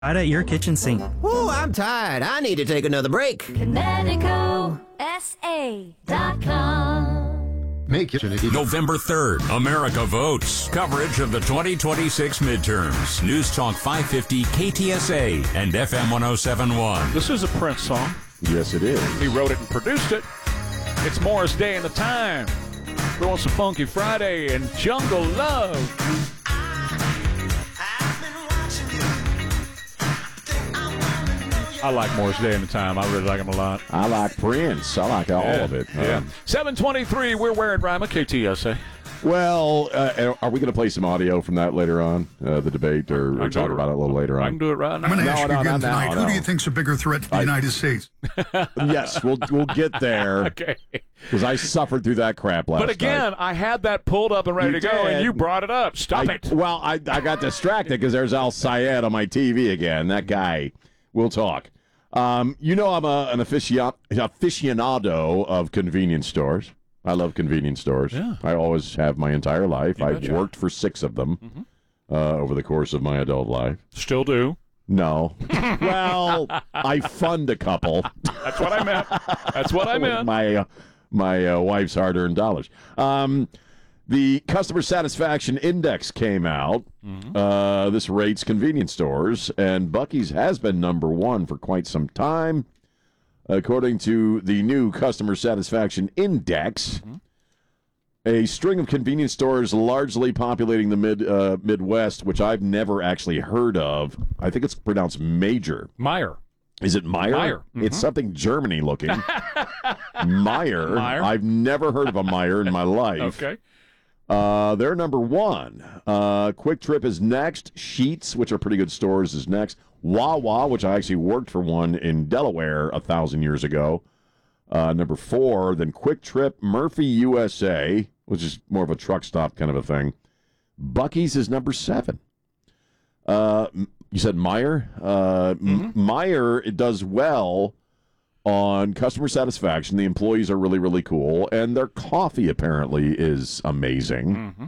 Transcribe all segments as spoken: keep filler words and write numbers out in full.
Right at your kitchen sink. Oh, I'm tired. I need to take another break. Kinetico S A dot com. Make it November third, America votes. Coverage of the twenty twenty-six midterms. News Talk five fifty K T S A and F M one oh seven point one. This is a Prince song. Yes, it is. He wrote it and produced it. It's Morris Day and the Time. We want some Funky Friday and Jungle Love. I like Morris Day and the Time. I really like him a lot. I like Prince. I like all yeah, of it. Yeah. Um, seven twenty-three, we're wearing Rima, K T S A. well, uh, are we going to play some audio from that later on, uh, the debate, or, or talk it. about it a little later on? I can do it right now. I'm going to No, ask no, you again no, tonight. no, Who do no. you think's a bigger threat to the I- United States? Yes, we'll we'll get there. Okay. Because I suffered through that crap last But again, night. I had that pulled up and ready You to go, did. and you brought it up. Stop I- it. Well, I, I got distracted because there's Al Sayed on my T V again. That guy. We'll talk. Um, you know I'm a, an aficio- aficionado of convenience stores. I love convenience stores. Yeah. I always have my entire life. You I've betcha. worked for six of them Mhm. uh, over the course of my adult life. Still do. No. Well, I fund a couple. That's what I meant. That's what I with meant. my uh, my uh, wife's hard-earned dollars. Um, the customer satisfaction index came out. Mm-hmm. Uh, this rates convenience stores, and Buc-ee's has been number one for quite some time, according to the new customer satisfaction index. Mm-hmm. A string of convenience stores largely populating the mid uh, Midwest, which I've never actually heard of. I think it's pronounced Major. Meyer. Is it Meyer? Meyer. It's something Germany looking. Meyer. Meyer. I've never heard of a Meyer in my life. Okay. Uh, they're number one. Uh, Quick Trip is next. Sheets, which are pretty good stores, is next. Wawa, which I actually worked for one in Delaware a thousand years ago. Uh, number four. Then Quick Trip, Murphy U S A, which is more of a truck stop kind of a thing. Buc-ee's is number seven. Uh, you said Meyer? Uh, Mm-hmm. M- Meyer, it does well on customer satisfaction. The employees are really, really cool. And their coffee, apparently, is amazing. Mm-hmm.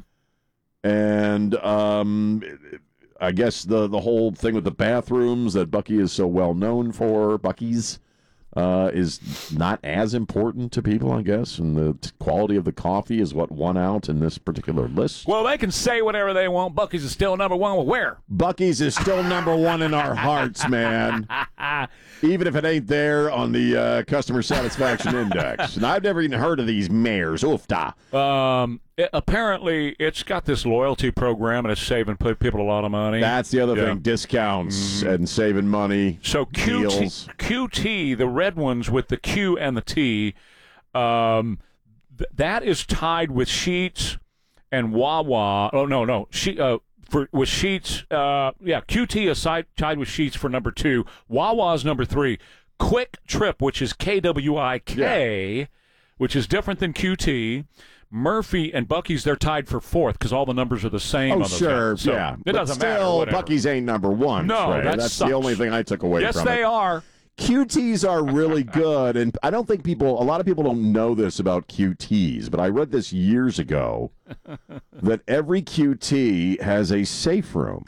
And um, I guess the, the whole thing with the bathrooms that Buc-ee is so well known for, Buc-ee's, uh, is not as important to people, I guess. And the t- quality of the coffee is what won out in this particular list. Well, they can say whatever they want. Buc-ee's is still number one. Well, where? Buc-ee's is still number one in our hearts, man. Even if it ain't there on the uh, customer satisfaction index. And I've never even heard of these mayors. Oofda. Um, it, apparently, it's got this loyalty program, and it's saving pe- people a lot of money. That's the other Yeah. thing. Discounts and saving money. So Q T, deals. Q T, the red ones with the Q and the T, um, th- that is tied with Sheets and Wawa. Oh, no, no. She, uh, for with Sheets, uh, yeah, Q T is side, tied with Sheets for number two. Wawa's number three. Quick Trip, which is K W I K, which is different than Q T. Murphy and Buc-ee's, they're tied for fourth because all the numbers are the same. Oh, on those sure, guys. So yeah. It But doesn't still, matter. whatever. Buc-ee's ain't number one. No, Trey. that That's sucks. the only thing I took away Yes, from they it. are. Q Ts are really good, and I don't think people, a lot of people don't know this about Q Ts, but I read this years ago that every Q T has a safe room.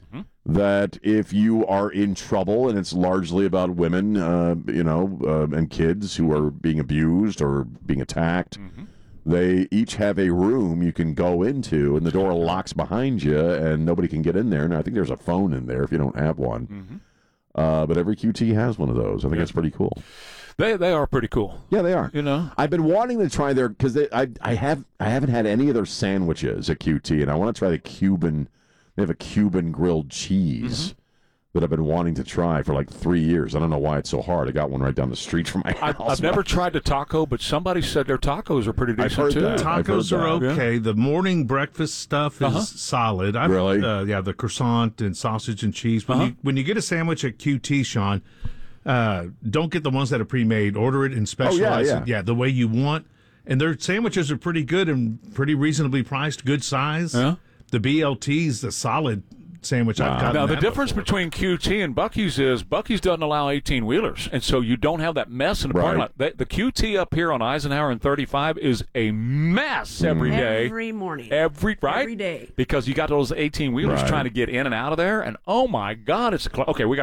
That if you are in trouble, and it's largely about women, uh, you know, uh, and kids who are being abused or being attacked, they each have a room you can go into, and the door locks behind you, and nobody can get in there. And I think there's a phone in there if you don't have one. Uh, but every Q T has one of those. I think that's pretty cool. They they are pretty cool. Yeah, they are. You know, I've been wanting to try their because I I have I haven't had any of their sandwiches at Q T, and I want to try the Cuban. They have a Cuban grilled cheese Mm-hmm. that I've been wanting to try for like three years. I don't know why it's so hard. I got one right down the street from my house. I've, I've never tried the taco, but somebody said their tacos are pretty I've decent heard too. that. I've heard Tacos are that. okay. The morning breakfast stuff is Uh-huh. solid. I've, Really? Uh, yeah, the croissant and sausage and cheese. When Uh-huh. you when you get a sandwich at Q T, Sean, uh, don't get the ones that are pre-made. Order it and specialize yeah. it. Yeah, the way you want. And their sandwiches are pretty good and pretty reasonably priced, good size. Yeah. The B L T's, the solid sandwich I've gotten. Now, the that difference before. between Q T and Buc-ee's is Buc-ee's doesn't allow eighteen-wheelers, and so you don't have that mess in the parking Right. lot. The, the Q T up here on Eisenhower and thirty-five is a mess every day. Every morning. Every, right? Every day. Because you got those eighteen-wheelers Right. trying to get in and out of there, and oh, my God, it's a cl- okay, we got